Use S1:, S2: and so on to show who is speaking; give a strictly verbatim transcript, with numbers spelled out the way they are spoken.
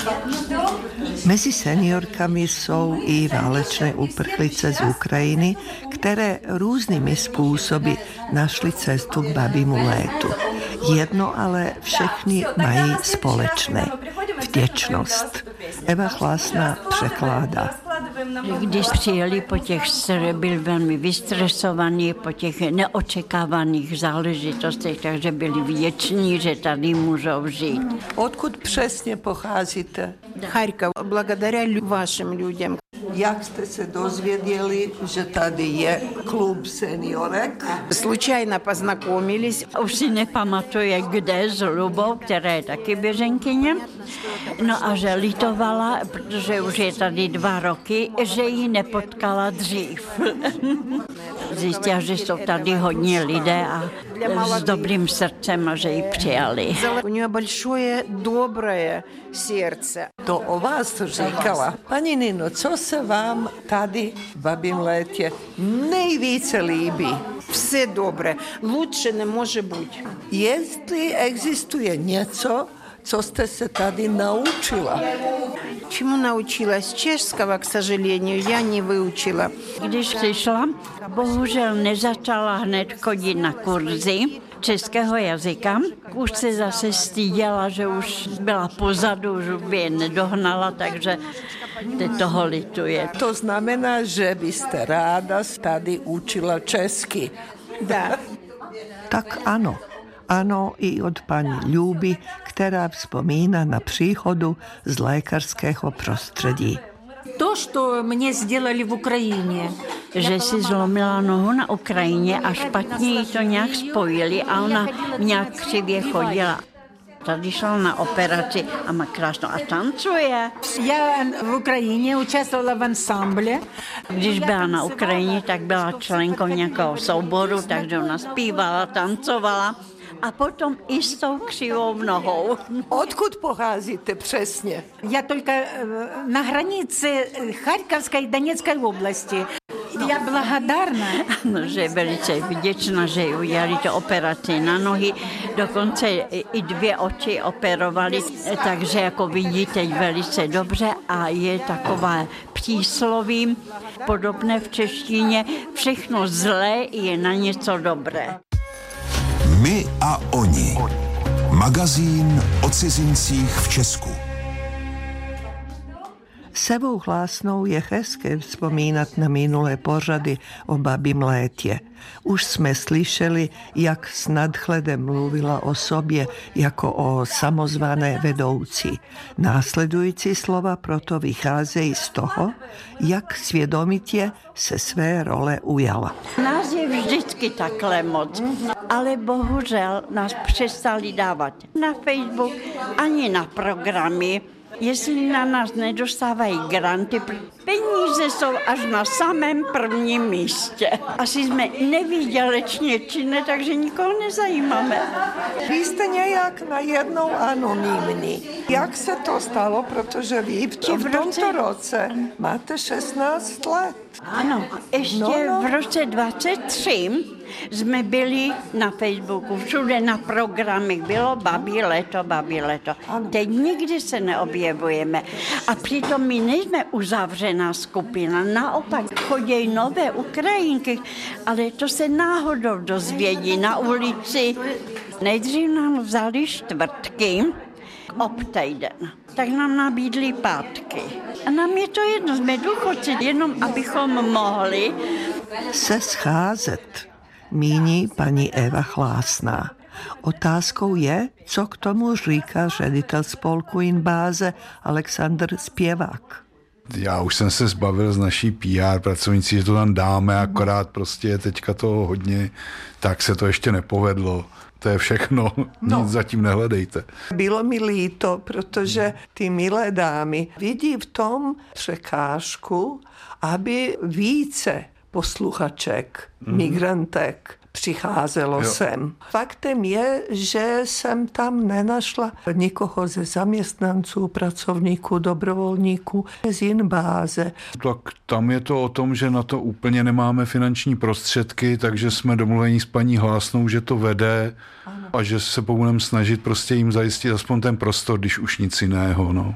S1: Mezi seniorkami jsou i válečné uprchlice z Ukrajiny, které různými způsoby našly cestu k babímu létu. Jedno ale všechny mají společné. Vděčnost. Eva Chlásná překládá.
S2: Když přijeli po těch, byl velmi vystresovaný po těch neočekávaných záležitostech, takže byli vděční, že tady můžou žít.
S1: Odkud přesně pocházíte?
S3: Харьков, благодаря вашим людям.
S1: Jak jste se dozvěděli, že tady je klub seniorek?
S3: Случайно познакомились.
S2: Už si nepamatuje, kde s Lubou, která je taky běženkyně. No a že litovala, protože už je tady dva roky, že ji nepotkala dřív. Zjistila, že jsou tady hodně lidé a s dobrým srdcem a že ji přijali.
S3: У нее большое доброе сердце.
S1: To o vás to říkala. Pani Nino, co se vám tady v babím létě nejvíce líbí?
S3: Все добре. Лучше не може бути.
S1: Jestli existuje něco, co jste se tady naučila?
S3: Чему научилась? Чешского, к сожалению, я не выучила.
S2: Když přišla, bohužel nezačala hned chodit na kurzy českého jazyka. Už se zase styděla, že už byla pozadu, už by je nedohnala, takže teď toho lituje.
S1: To znamená, že byste ráda tady učila česky.
S3: Да.
S1: Tak ano. Ano, i od paní Ľuby, která vzpomíná na příchodu z lékařského prostředí.
S4: То, что мне сделали в Украине.
S2: Že si zlomila nohu na Ukrajině a špatně jí to nějak spojili a ona nějak křivě chodila. Tady šla na operaci a má krásno a tancuje.
S4: Я в Украине участвовала в ансамбле.
S2: Když byla na Ukrajině, tak byla členkou nějakého souboru, takže ona zpívala, tancovala. A potom i s tou křivou nohou.
S1: Odkud pocházíte přesně?
S4: Я только на границе Харьковской и Донецкой области. Я благодарна.
S2: No, že je velice vděčná, že jí udělali to operaci na nohy. Dokonce i dvě oči operovali, takže jako vidí teď velice dobře a je taková přísloví, podobné v češtině. Všechno zlé je na něco dobré.
S5: My a oni. Magazín o cizincích v Česku.
S1: S Evou Chlásnou je hezké vzpomínat na minulé pořady o babím létě. Už jsme slyšeli, jak s nadhledem mluvila o sobě jako o samozvané vedoucí. Následující slova proto vycházejí z toho, jak svědomitě se své role ujala.
S2: Nás je vždycky takhle moc, ale bohužel nás přestali dávat na Facebook ani na programy. Jestli na nás nedostávají granty, peníze jsou až na samém prvním místě. Asi jsme nevýdělečně činné, takže nikoho nezajímáme.
S1: Vy jste nějak najednou anonymní. Jak se to stalo, protože vy v, v tomto roce máte šestnáct let?
S2: Ano, ještě
S1: no, no.
S2: v roce dvacet tři jsme byli na Facebooku, všude na programech bylo babí léto, babí léto. Teď nikdy se neobjevujeme. A přitom my nejsme uzavřená skupina, naopak chodí nové Ukrajinky, ale to se náhodou dozvědí na ulici. Nejdřív nám vzali čtvrtky, obtejden. Tak nám nabídli pátky. A nám je to jedno, jsme důchodci, jenom abychom mohli
S1: se scházet, míní paní Eva Chlásná. Otázkou je, co k tomu říká ředitel spolku Inbáze Alexandr Zpěvák.
S6: Já už jsem se zbavil z naší P R pracovníci, že to tam dáme, akorát prostě je teďka toho hodně, tak se to ještě nepovedlo. To je všechno,
S1: no.
S6: Nic zatím nehledejte.
S1: Bylo mi líto, protože ty milé dámy vidí v tom překážku, aby více posluchaček, mm. migrantek přicházelo jo. sem. Faktem je, že jsem tam nenašla nikoho ze zaměstnanců, pracovníků, dobrovolníků z Inbáze.
S6: Tak tam je to o tom, že na to úplně nemáme finanční prostředky, takže jsme domluveni s paní Hlásnou, že to vede ano. a že se budeme snažit prostě jim zajistit aspoň ten prostor, když už nic jiného. No.